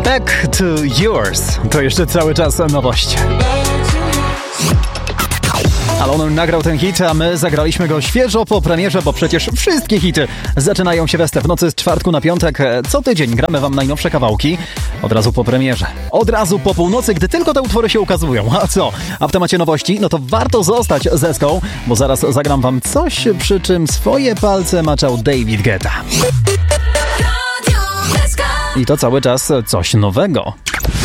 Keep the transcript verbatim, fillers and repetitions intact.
Back to Yours. To jeszcze cały czas nowość. Alon nagrał ten hit, a my zagraliśmy go świeżo po premierze, bo przecież wszystkie hity zaczynają się w nocy z czwartku na piątek. Co tydzień gramy wam najnowsze kawałki od razu po premierze. Od razu po północy, gdy tylko te utwory się ukazują. A co? A w temacie nowości? No to warto zostać z Eską, bo zaraz zagram wam coś, przy czym swoje palce maczał David Guetta. I to cały czas coś nowego.